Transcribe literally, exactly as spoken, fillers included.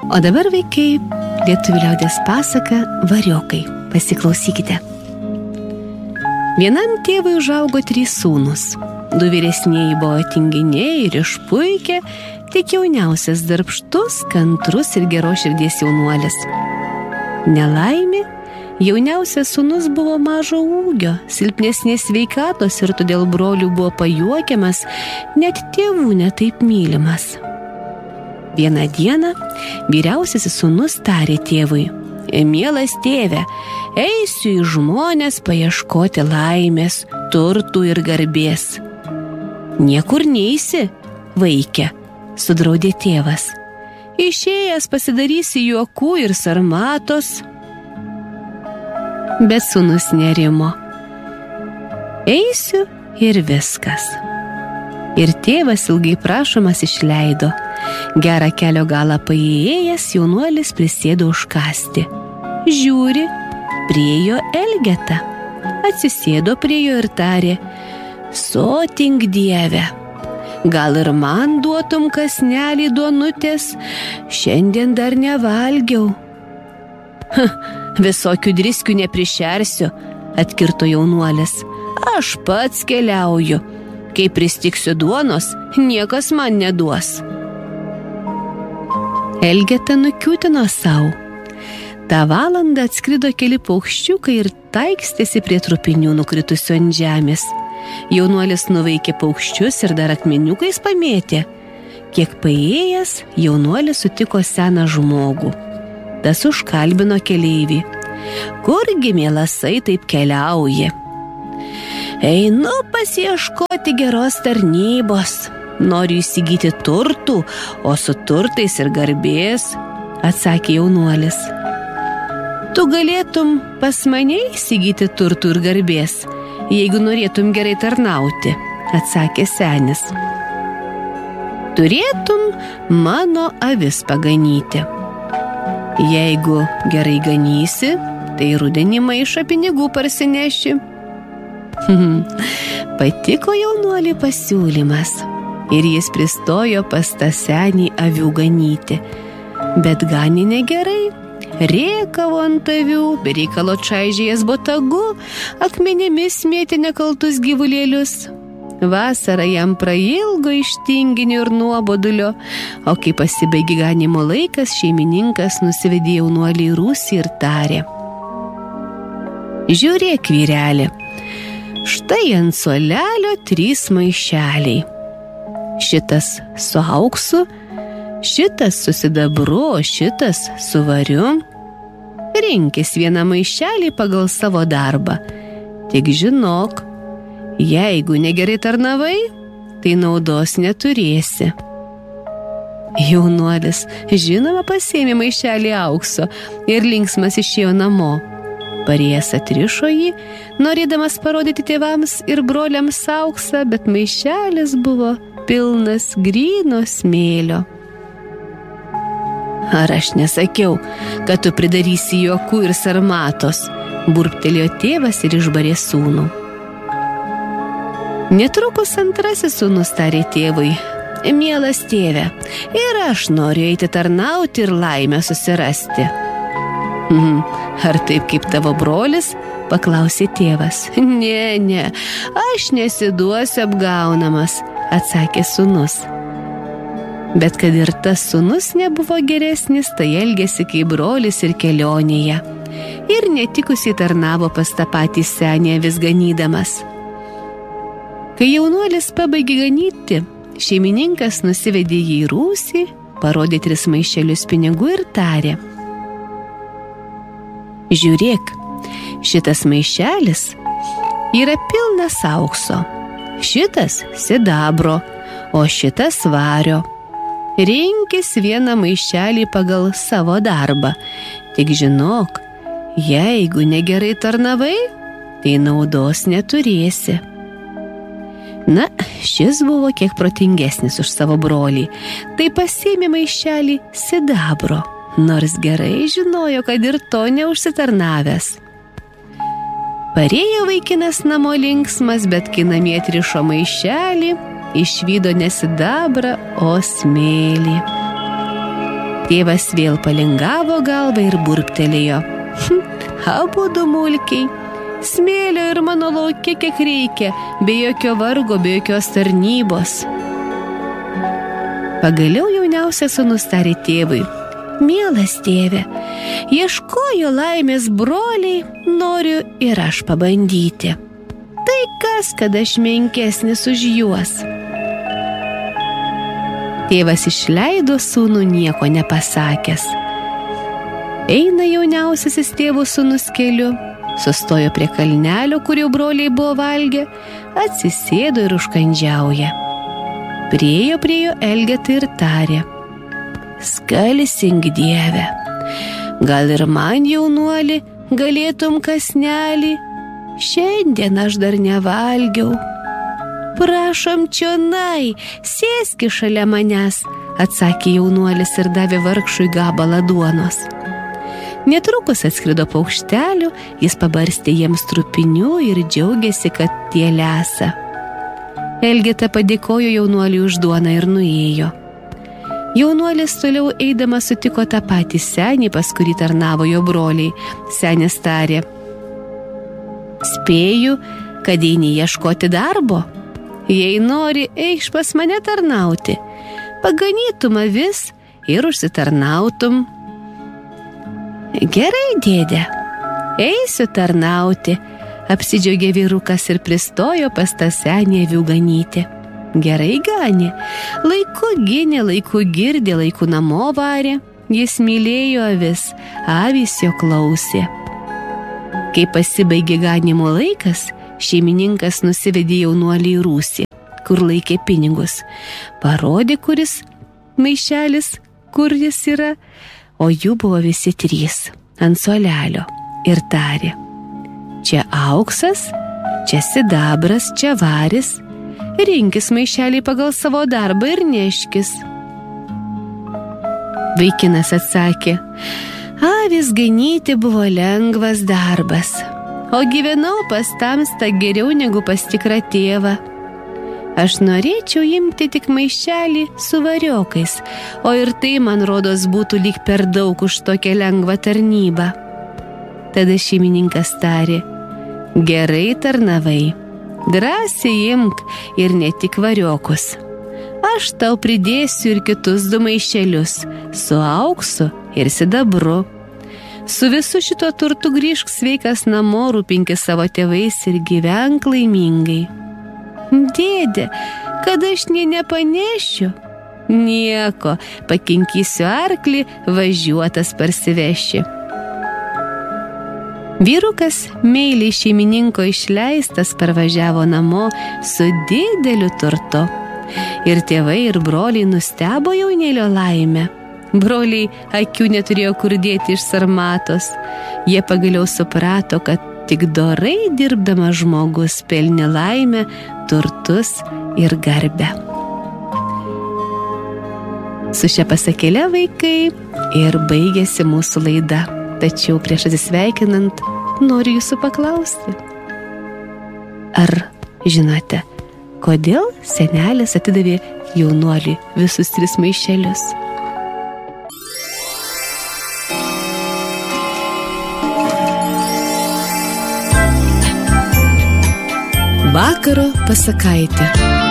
O dabar, vaikai, lietuvių liaudies pasaka Variokai. Pasiklausykite. Vienam tėvui užaugo trys sūnus. Du vyresnieji buvo tinginiai ir išpuikę, tik jauniausias darbštus, kantrus ir geros širdies jaunuolis. Nelaimė, jauniausias sūnus buvo mažo ūgio, silpnesnės sveikatos ir todėl brolių buvo pajuokiamas, net tėvų netaip mylimas. Vieną dieną vyriausiasis sūnus tarė tėvui: mielas tėve, eisiu į žmones paieškoti laimės, turtų ir garbės. Niekur neisi, vaike, sudraudė tėvas. Išėjęs pasidarysi juokų ir sarmatos. Bet sūnus nerimo. Eisiu ir viskas. Ir tėvas ilgai prašomas išleido. Gerą kelio galą paėjęs, jaunuolis prisėdo užkasti. Žiūri, priejo Elgetą. Atsisėdo prie jo ir tarė: sotink Dieve, gal ir man duotum kąsnelį duonutės, šiandien dar nevalgiau. Visokių driskių neprišersiu, atkirto jaunuolis. Aš pats keliauju. Kai pristiksiu duonos, niekas man neduos. Elgeta nukiūtino savo. Ta valandą atskrido keli paukščiukai ir taikstėsi prie trupinių nukritusių ant žemės. Jaunuolis nuvaikė paukščius ir dar akmeniukais pamėtė. Kiek paėjęs, jaunuolis sutiko seną žmogų. Tas užkalbino keleivį: kurgi mielasai taip keliauja? Einu pasiieškoti geros tarnybos. Noriu įsigyti turtų, o su turtais ir garbės, atsakė jaunuolis. Tu galėtum pas mane įsigyti turtų ir garbės, jeigu norėtum gerai tarnauti, atsakė senis. Turėtum mano avis paganyti. Jeigu gerai ganysi, tai rudenį maišą pinigų parsineši. Patiko jaunuoliui pasiūlymas ir jis pristojo pas tą senį avių ganyti. Bet ganė negerai, rėkavo ant avių, bereikalo čaižėjęs botagu, akmenėmis mėtė nekaltus gyvulėlius. Vasara jam prailgo iš tinginių ir nuobodulio, o kai pasibaigė ganimo laikas, šeimininkas nusivedė jaunuolį į rūsį ir tarė: žiūrėk, vyreli, štai ant suolelio trys maišeliai. Šitas su auksu, šitas su sidabru, šitas su variu. Rinkis vieną maišelį pagal savo darbą. Tik žinok, jeigu negerai tarnavai, tai naudos neturėsi. Jaunuolis žinoma pasiėmė maišelį aukso ir linksmas išėjo namo. Parėjęs atrišo jį, norėdamas parodyti tėvams ir broliams auksą, bet maišelis buvo pilnas gryno smėlio. Ar aš nesakiau, kad tu pridarysi juokų ir sarmatos, burbtelėjo tėvas ir išbarė sūnų. Netrukus antrasis sūnus tarė tėvui: mielas tėve, ir aš noriu eiti tarnauti ir laimę susirasti. Ar taip kaip tavo brolis? Paklausė tėvas. Ne, ne, aš nesiduosiu apgaunamas, atsakė sūnus. Bet kad ir tas sūnus nebuvo geresnis, tai elgėsi kaip brolis ir kelionėje. Ir netikusiai tarnavo pas tą patį senį avis ganydamas. Kai jaunuolis pabaigė ganyti, šeimininkas nusivedė jį į rūsį, parodė tris maišelius pinigų ir tarė: žiūrėk, šitas maišelis yra pilnas aukso, šitas sidabro, o šitas vario. Rinkis vieną maišelį pagal savo darbą. Tik žinok, jeigu negerai tarnavai, tai naudos neturėsi. Na, šis buvo kiek protingesnis už savo brolį, tai pasiėmė maišelį sidabro, nors gerai žinojo, kad ir to neužsitarnavęs. Parėjo vaikinas namo linksmas, bet kai namie atrišo maišelį, išvydo ne sidabrą, o smėlį. Tėvas vėl palingavo galvą ir burbtelėjo. Hm, abudu mulkiai. Smėlio ir mano lauke kiek reikia, be jokio vargo, be jokios tarnybos. Pagaliau jauniausias sūnus tarė tėvui. Mielas tėve, ieškojo laimės broliai, noriu ir aš pabandyti. Tai kas, kad aš menkesnis už juos? Tėvas išleido sūnų nieko nepasakęs. Eina jauniausiasis tėvo sūnus keliu, sustojo prie kalnelio, kur jau broliai buvo valgę, atsisėdo ir užkandžiauja. Priėjo prie jo Elgetą ir tarė. Skalsink Dieve, gal ir man, jaunuoli, galėtum kąsnelį, šiandien aš dar nevalgiau. Prašom čionai, sėski šalia manęs, atsakė jaunuolis ir davė vargšui gabalą duonos. Netrukus atskrido paukštelių, jis pabarstė jiems trupinių ir džiaugiasi, kad tie lesa. Elgeta padėkojo jaunuoliui už duoną ir nuėjo. Jaunuolis toliau eidamas sutiko tą patį senį, pas kurį tarnavo jo broliai. Senis tarė. Spėju, kad eini ieškoti darbo. Jei nori, eikš pas mane tarnauti. Paganytum avis ir užsitarnautum. Gerai, dėde, eisiu tarnauti, apsidžiaugė vyrukas ir pristojo pas tą senį avių ganyti. Gerai ganė, laiku gynė, laiku girdė, laiku namo varė, jis mylėjo avis, avys jo klausė. Kai pasibaigė ganimo laikas, šeimininkas nusivedė jaunuolį į rūsį, kur laikė pinigus, parodė, kuris maišelis, kur jis yra, o jų buvo visi trys ant suolelio ir tarė. Čia auksas, čia sidabras, čia varis, rinkis maišelį pagal savo darbą ir neškis. Vaikinas atsakė, avis ganyti buvo lengvas darbas, o gyvenau pas tamstą geriau negu pas tikrą tėvą. Aš norėčiau imti tik maišelį su variokais, o ir tai, man rodos, būtų lyg per daug už tokią lengvą tarnybą. Tada šeimininkas tarė, gerai tarnavai, drąsiai imk ir ne tik variokus. Aš tau pridėsiu ir kitus du maišelius, su auksu ir sidabru. Su visu šito turtu grįžk sveikas namo, rūpinkis savo tėvais ir gyvenk laimingai. Dėde, kad aš nė nepanešiu? Nieko, pakinkysiu arklį, važiuotas parsiveši. Vyrukas, meiliai šeimininko išleistas, parvažiavo namo su dideliu turtu. Ir tėvai ir broliai nustebo jaunėlio laimę. Broliai akių neturėjo kur dėti iš sarmatos. Jie pagaliau suprato, kad tik dorai dirbdamas žmogus pelnė laimę, turtus ir garbę. Su šia pasakėle, vaikai, ir baigėsi mūsų laida. Tačiau prieš atsisveikinant noriu jūsų paklausti. Ar žinote, kodėl senelis atidavė jaunuoliui visus tris maišelius? Vakaro pasakaitė.